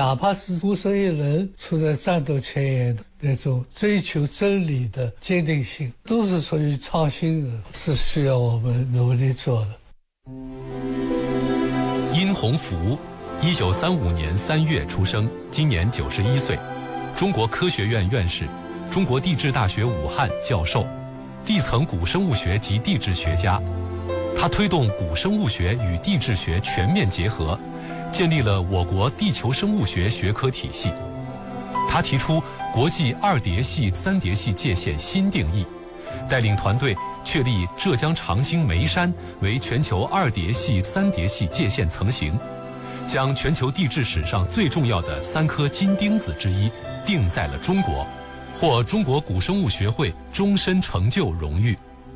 哪怕是孤身一人处在战斗前沿的那种追求真理的坚定性，都是属于创新的，是需要我们努力做的。 殷洪福，1935年3月出生，今年91岁，中国科学院院士，中国地质大学武汉教授，地层古生物学及地质学家。他推动古生物学与地质学全面结合，建立了我国地球生物学学科体系。他提出国际2叠系、3叠系界限新定义，带领团队确立浙江长兴眉山为全球2叠系、3叠系界限层型，将全球地质史上最重要的3颗金钉子之一定在了中国，获中国古生物学会终身成就荣誉。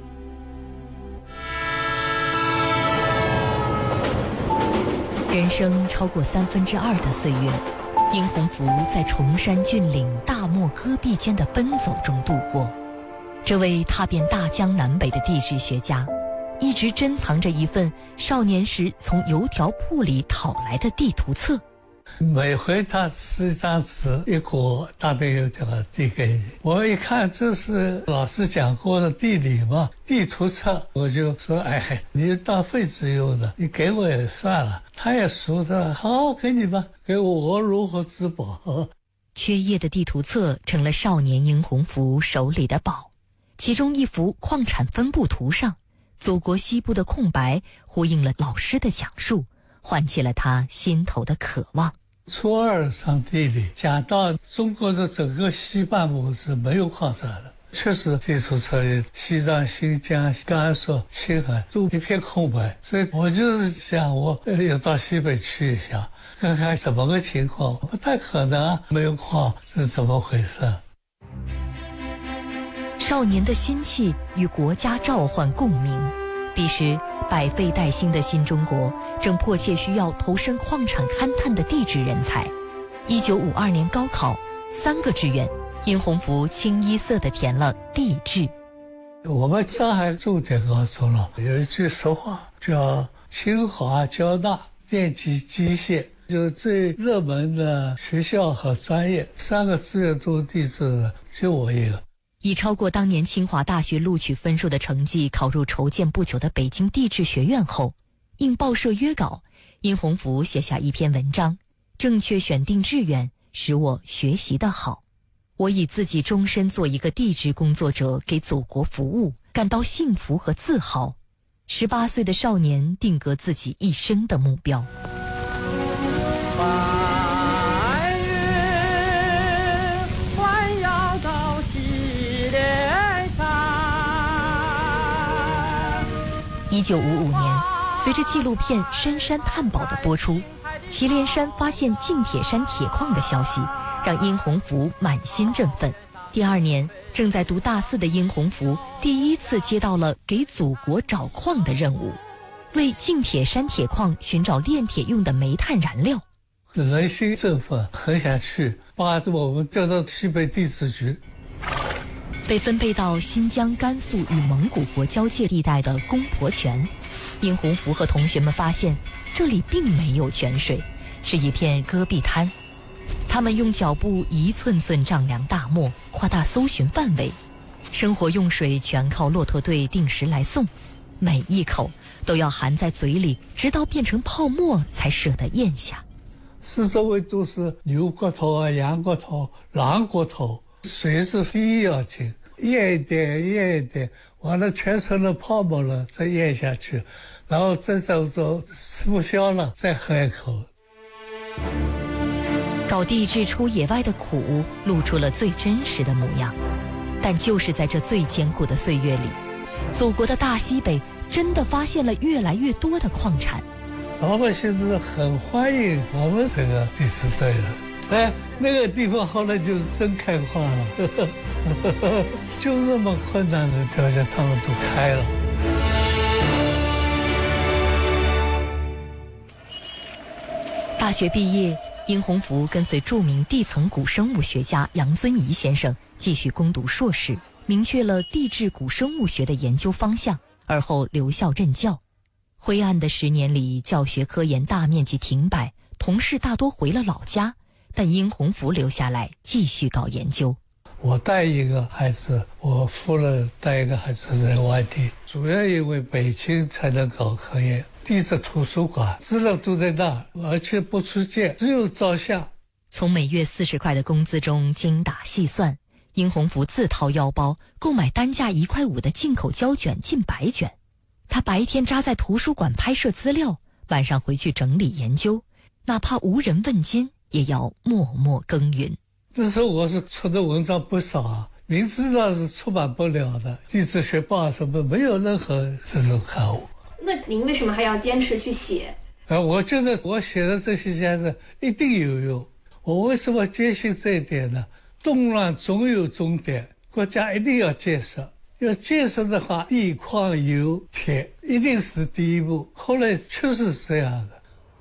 人生超过2/3的岁月，殷洪福在崇山峻岭、大漠戈壁间的奔走中度过。这位踏遍大江南北的地质学家，一直珍藏着一份少年时从油条铺里讨来的地图册。 每回他撕一张纸一裹，大便油条递给你。我一看这是老师讲过的地理嘛，地图册，我就说哎，你当废纸用的，你给我也算了。他也熟的，好，给你吧，给我如何自保？ 缺页的地图册成了少年殷洪福手里的宝，其中一幅矿产分布图上，祖国西部的空白呼应了老师的讲述，唤起了他心头的渴望。 初2上地理讲到中国的整个西半部是没有矿产的，确实地图册里西藏、新疆、甘肃、青海都一片空白，所以我就是想我要到西北去一下，看看怎么个情况。不太可能啊，没有矿是怎么回事？ 少年的心气与国家召唤共鸣。彼时百废待兴的新中国正迫切需要投身矿产勘探的地质人才。1952年高考3个志愿，殷洪福清一色地填了地质。 我们上海重点高中了，有一句俗话叫清华交大电机机械，就是最热门的学校和专业，3个志愿都地质的，就我一个。 以超过当年清华大学录取分数的成绩考入筹建不久的北京地质学院后，应报社约稿，殷洪福写下一篇文章：正确选定志愿，使我学习得好。我以自己终身做一个地质工作者，给祖国服务，感到幸福和自豪。18岁的少年定格自己一生的目标。1955年，随着纪录片《深山探宝》的播出，祁连山发现近铁山铁矿的消息，让殷洪福满心振奋。第2年，正在读大4的殷洪福第一次接到了给祖国找矿的任务，为近铁山铁矿寻找炼铁用的煤炭燃料。 人心振奋，很想去，把我们调到西北地质局。 被分配到新疆、甘肃与蒙古国交界地带的公婆泉，殷洪福和同学们发现这里并没有泉水，是一片戈壁滩。他们用脚步一寸寸丈量大漠，扩大搜寻范围，生活用水全靠骆驼队定时来送，每一口都要含在嘴里，直到变成泡沫才舍得咽下。 四周围都是牛骨头啊、羊骨头、狼骨头，水是第一要紧，咽一点咽一点，完了全成了泡沫了再咽下去，然后再走吃不消了再喝一口。 搞地质出野外的苦露出了最真实的模样，但就是在这最艰苦的岁月里，祖国的大西北真的发现了越来越多的矿产。 老百姓真的很欢迎我们这个地质队的，哎，那个地方后来就真开矿了，就那么困难的条件他们都开了。 大学毕业，殷洪福跟随著名地层古生物学家杨遵仪先生继续攻读硕士，明确了地质古生物学的研究方向，而后留校任教。灰暗的10年里，教学科研大面积停摆，同事大多回了老家， 但殷洪福留下来继续搞研究。 我带一个孩子，我夫人带一个孩子在外地，主要因为北京才能搞科研，地质图书馆资料都在那儿，而且不出借，只有照相。 从每月40块的工资中精打细算，殷洪福自掏腰包购买单价1块5的进口胶卷近100卷。他白天扎在图书馆拍摄资料，晚上回去整理研究，哪怕无人问津，也要默默耕耘。 那时候我是出的文章不少啊，明知道是出版不了的，地质学报什么没有任何这种刊物。 那您为什么还要坚持去写？ 我觉得我写的这些家子一定有用。我为什么坚信这一点呢？动乱总有终点，国家一定要建设。要建设的话，地矿油铁一定是第一步。后来确实是这样的。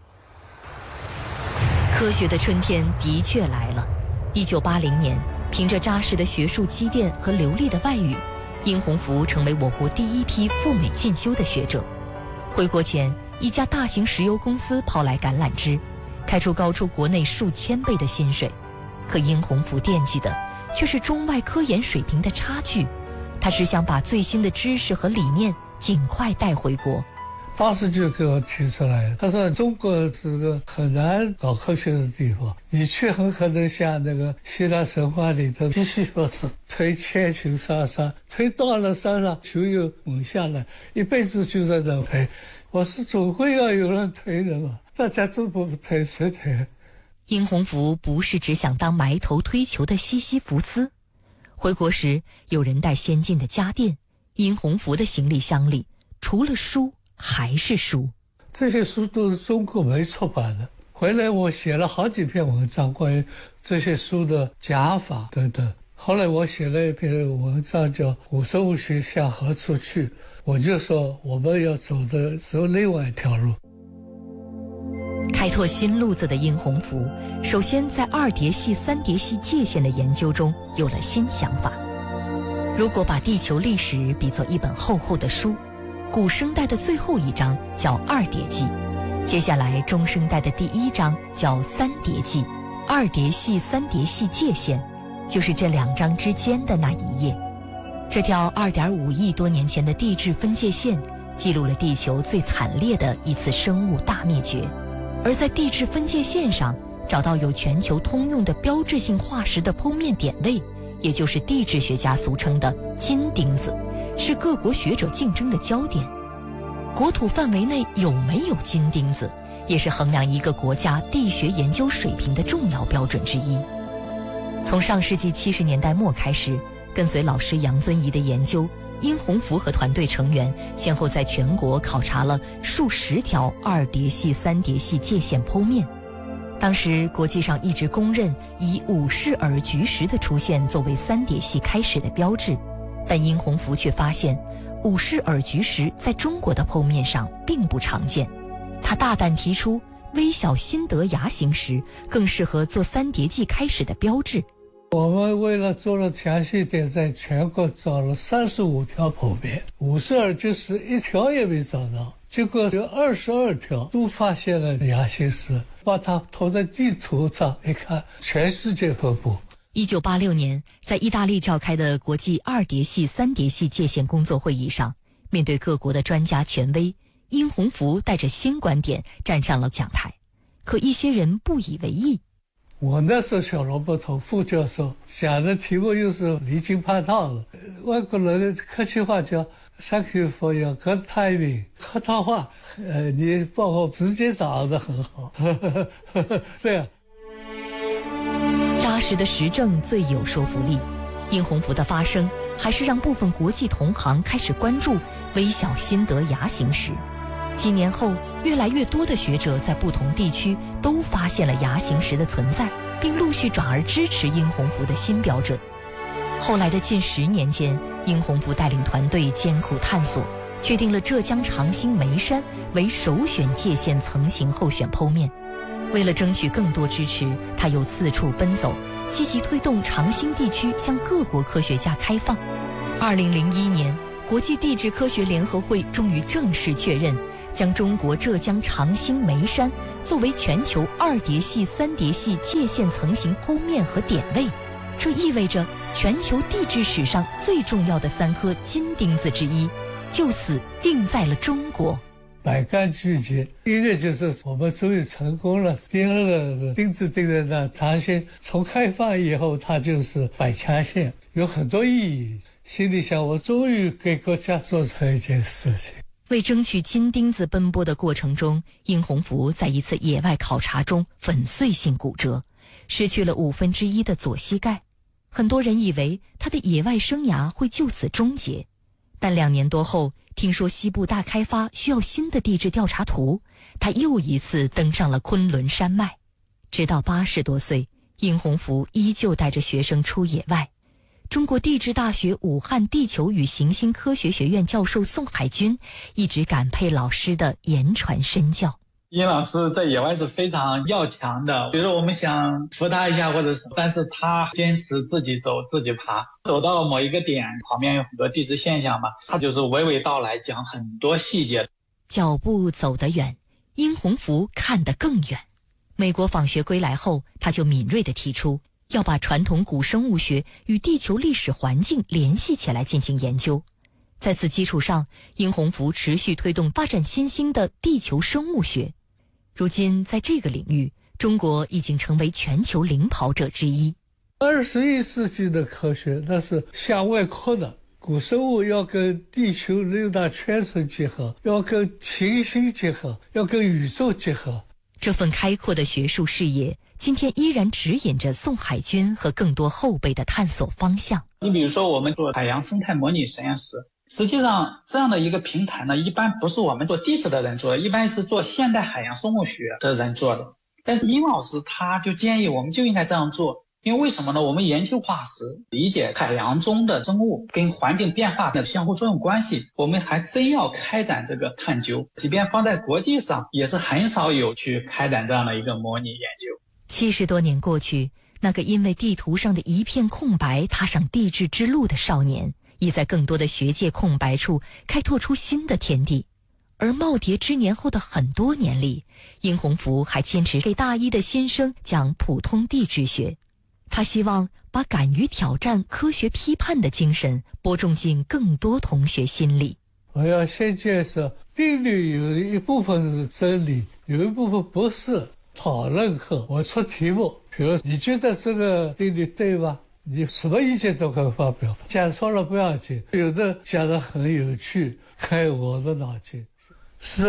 科学的春天的确来了。1980年，凭着扎实的学术积淀和流利的外语，殷洪福成为我国第一批赴美进修的学者。回国前，一家大型石油公司抛来橄榄枝，开出高出国内数千倍的薪水。可殷洪福惦记的却是中外科研水平的差距，他只想把最新的知识和理念尽快带回国。 当时就给我提出来，他说中国是个很难搞科学的地方，你去很可能像那个希腊神话里的西西弗斯推千群沙山，推到了山上球又猛下来，一辈子就在那推。我是总会要有人推的嘛，大家都不推，谁推？ 殷洪福不是只想当埋头推球的西西弗斯。回国时，有人带先进的家电，殷洪福的行李箱里除了书还是书。 这些书都是中国没出版的。回来我写了好几篇文章关于这些书的讲法等等。后来我写了一篇文章叫《古生物学向何处去》，我就说我们要走另外一条路。 开拓新路子的殷洪福，首先在二叠系、三叠系界限的研究中有了新想法。如果把地球历史比作一本厚厚的书，古生代的最后一章叫二叠纪，接下来中生代的第一章叫三叠纪，二叠系、三叠系界限就是这2章之间的那一页。这条2.5亿多年前的地质分界线记录了地球最惨烈的一次生物大灭绝。而在地质分界线上找到有全球通用的标志性化石的剖面点位，也就是地质学家俗称的金钉子，是各国学者竞争的焦点。国土范围内有没有金钉子，也是衡量一个国家地学研究水平的重要标准之一。从上世纪70年代末开始，跟随老师杨遵仪的研究，殷洪福和团队成员先后在全国考察了数十条二叠系、三叠系界限剖面。当时国际上一直公认以五氏耳菊石的出现作为三叠系开始的标志，但殷洪福却发现五氏耳菊石在中国的剖面上并不常见。他大胆提出微小新德牙形石更适合做三叠纪开始的标志。 我们为了做了详细点，在全国找了35条剖面，5氏耳菊石一条也没找到，结果有22条都发现了牙形石，把它投在地图上一看，全世界分布。 1986年，在意大利召开的国际二叠系、三叠系界限工作会议上，面对各国的专家权威，殷洪福带着新观点站上了讲台，可一些人不以为意。 我那时候小萝卜头副教授讲的题目又是离经叛道的，外国人的客气话叫 Thank you for your good timing， 客套话，你帮我直接掌握得很好，这样。 扎实的实证最有说服力。殷洪福的发声还是让部分国际同行开始关注微小新德牙形石。几年后，越来越多的学者在不同地区都发现了牙形石的存在，并陆续转而支持殷洪福的新标准。后来的近10年间，殷洪福带领团队艰苦探索，确定了浙江长兴眉山为首选界限层型候选剖面。为了争取更多支持，他又四处奔走，积极推动长兴地区向各国科学家开放。2001年，国际地质科学联合会终于正式确认将中国浙江长兴眉山作为全球2叠系、3叠系界限层型剖面和点位，这意味着全球地质史上最重要的3颗金钉子之一，就此定在了中国。 百感俱结，一个就是我们终于成功了，第二个是钉子钉在那，长兴从开放以后，它就是百强县，有很多意义。心里想，我终于给国家做成一件事情。 为争取金钉子奔波的过程中，殷洪福在一次野外考察中粉碎性骨折，失去了1/5的左膝盖。很多人以为他的野外生涯会就此终结，但2年多后，听说西部大开发需要新的地质调查图，他又一次登上了昆仑山脉。直到80多岁，殷洪福依旧带着学生出野外。中国地质大学武汉地球与行星科学学院教授宋海军一直感佩老师的言传身教。 殷老师在野外是非常要强的，比如说我们想扶他一下，但是他坚持自己走自己爬，走到某一个点，旁边有很多地质现象嘛，他就是娓娓道来，讲很多细节。 脚步走得远，殷洪福看得更远。美国访学归来后，他就敏锐地提出要把传统古生物学与地球历史环境联系起来进行研究。在此基础上，殷洪福持续推动发展新兴的地球生物学。如今在这个领域，中国已经成为全球领跑者之一。 21世纪的科学那是向外扩的，古生物要跟地球6大圈层结合，要跟行星结合，要跟宇宙结合。 这份开阔的学术视野今天依然指引着宋海军和更多后辈的探索方向。 你比如说我们做海洋生态模拟实验室，实际上这样的一个平台呢，一般不是我们做地质的人做的，一般是做现代海洋生物学的人做的。但是殷老师他就建议我们就应该这样做，因为为什么呢？我们研究化石，理解海洋中的生物跟环境变化的相互作用关系，我们还真要开展这个探究，即便放在国际上也是很少有去开展这样的一个模拟研究。 70多年过去，那个因为地图上的一片空白踏上地质之路的少年，已在更多的学界空白处开拓出新的天地。而耄耋之年后的很多年里，殷洪福还坚持给大一的新生讲普通地质学。他希望把敢于挑战科学批判的精神播种进更多同学心里。 我要先介绍定律，有一部分是真理，有一部分不是。讨论后我出题目，比如你觉得这个定律对吧？你什么意见都可以发表，讲错了不要紧，有的讲得很有趣，开我的脑筋。是